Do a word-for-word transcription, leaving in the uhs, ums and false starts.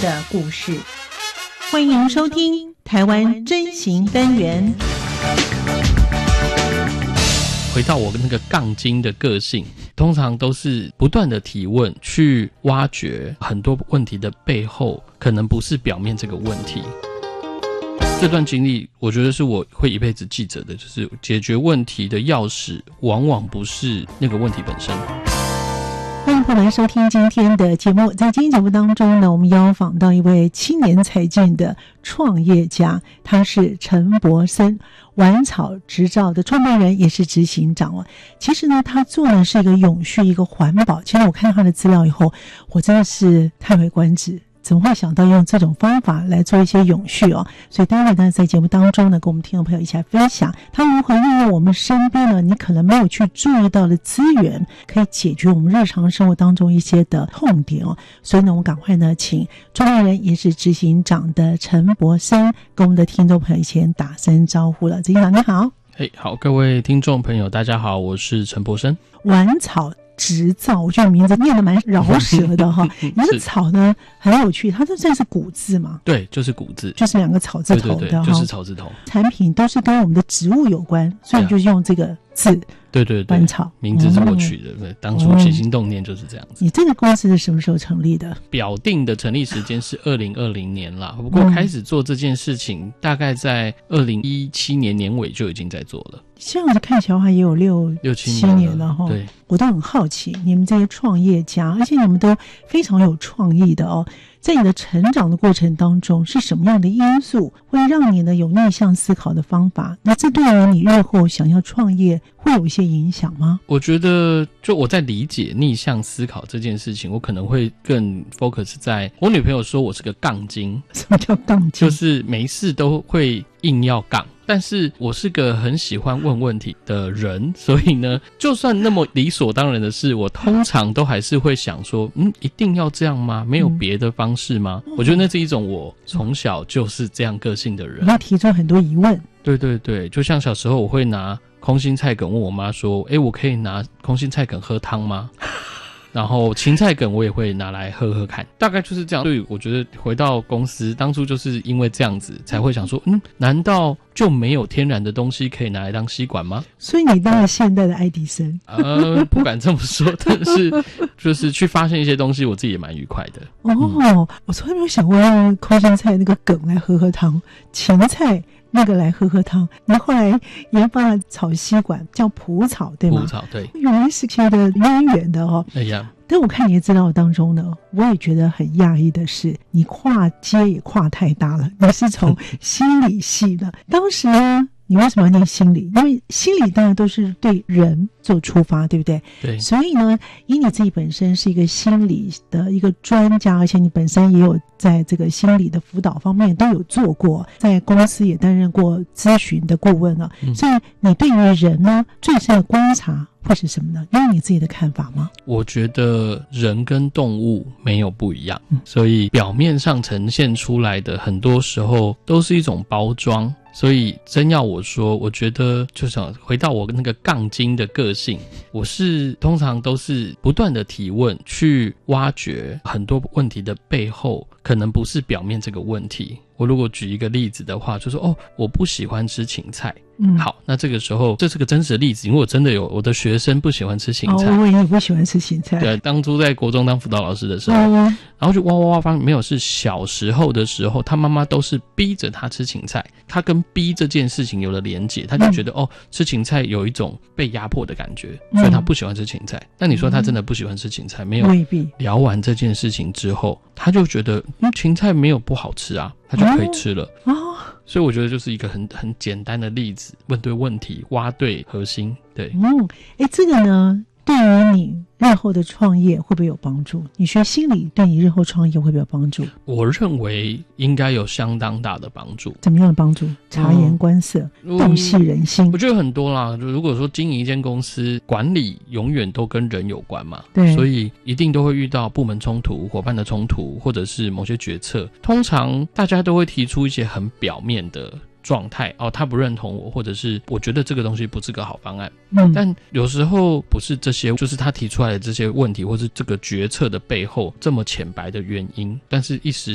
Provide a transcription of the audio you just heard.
的故事。欢迎收听台湾真行单元。 回到我那个杠精的个性，通常都是不断的提问，去挖掘很多问题的背后，可能不是表面这个问题。这段经历我觉得是我会一辈子记着的，就是解决问题的钥匙往往不是那个问题本身。 欢迎朋友来收听今天的节目。在今天节目当中呢，我们邀访到一位青年才俊的创业家，他是陈柏森，玩草植造的创办人，也是执行长哦。其实呢，他做的是一个永续，一个环保。其实我看他的资料以后，我真的是叹为观止。怎么会想到用这种方法来做一些永续哦？所以待会呢，在节目当中呢，跟我们听众朋友一起来分享他如何运用我们身边呢你可能没有去注意到的资源，可以解决我们日常生活当中一些的痛点哦。所以呢，我们赶快呢，请创办人也是执行长的陈柏森跟我们的听众朋友一起打声招呼了。执行长你好。 嘿、hey, 好，各位听众朋友大家好，我是陈柏森。 玩草植造，我觉得名字念得蛮饶舌的哈。你这草呢很有趣，它这算是古字吗？ 对，就是古字，就是两个草字头的， 对对对，就是草字头。 产品都是跟我们的植物有关，所以就用这个字。 对对对， 玩草名字是我取的，对、嗯，当初起心动念就是这样子。 你这个公司是什么时候成立的？ 表定的成立时间是二零二零年啦，不过开始做这件事情，嗯、大概在二零一七年年尾就已经在做了。 这样子看起来的话，也有六六七年了哈。 对， 我都很好奇，你们这些创业家，而且你们都非常有创意的哦。在你的成长的过程当中，是什么样的因素会让你呢有逆向思考的方法？那这对于你日后想要创业会有一些影响吗？ 我觉得，就我在理解逆向思考这件事情，我可能会更 focus 在我女朋友说我是个杠精。 什么叫杠精？ 就是没事都会硬要杠。但是我是个很喜欢问问题的人，所以呢，就算那么理所当然的事，我通常都还是会想说，嗯，一定要这样吗？没有别的方式吗？嗯、我觉得那是一种我从小就是这样个性的人。 你会提出很多疑问。 对对对，就像小时候我会拿空心菜梗问我妈说，诶，我可以拿空心菜梗喝汤吗？然后芹菜梗我也会拿来喝喝看，大概就是这样。所以我觉得回到公司当初就是因为这样子才会想说，嗯，难道就没有天然的东西可以拿来当吸管吗？ 所以你当了现代的爱迪生。 呃，不敢这么说，但是就是去发现一些东西，我自己也蛮愉快的。 哦、嗯，我从来没有想过用空心菜那个梗来喝喝汤，芹菜那个来喝喝汤，然后后来研发了草吸管，叫蒲草，对吗？ 蒲草，对。 原来是觉得渊源的哦。 哎呀， 但我看你的资料当中呢，我也觉得很讶异的是，你跨界也跨太大了。你是从心理系的，当时呢，你为什么要念心理？因为心理当然都是对人做出发，对不对？ 对。 所以呢，以你自己本身是一个心理的一个专家，而且你本身也有在这个心理的辅导方面都有做过，在公司也担任过咨询的顾问了。嗯、所以你对于人呢最深的观察会是什么呢？有你自己的看法吗？ 我觉得人跟动物没有不一样，嗯、所以表面上呈现出来的很多时候都是一种包装。所以真要我说，我觉得就想回到我那个杠精的个性，我是通常都是不断的提问，去挖掘很多问题的背后，可能不是表面这个问题。我如果举一个例子的话，就说哦，我不喜欢吃芹菜。嗯，好，那这个时候这是个真实的例子，因为我真的有我的学生不喜欢吃芹菜。 哦，我也不喜欢吃芹菜。 对，当初在国中当辅导老师的时候，哦、然后就哇哇哇发现没有，是小时候的时候，他妈妈都是逼着他吃芹菜，他跟逼这件事情有了连结，他就觉得、嗯、哦，吃芹菜有一种被压迫的感觉，所以他不喜欢吃芹菜。那、嗯、你说他真的不喜欢吃芹菜，没有聊完这件事情之后，他就觉得嗯，芹菜没有不好吃啊，他就可以吃了。哦哦，所以我觉得就是一个很很简单的例子，问对问题，挖对核心。对， 嗯，哎，这个呢，对于你日后的创业会不会有帮助？你学心理对你日后创业会不会有帮助？ 我认为应该有相当大的帮助。 怎么样的帮助？察言观色，嗯、洞悉人心。 我觉得很多啦。如果说经营一间公司，管理永远都跟人有关嘛， 对， 所以一定都会遇到部门冲突、伙伴的冲突，或者是某些决策。通常大家都会提出一些很表面的状态哦，他不认同我，或者是我觉得这个东西不是个好方案。嗯，但有时候不是这些，就是他提出来的这些问题，或是这个决策的背后这么浅白的原因，但是一时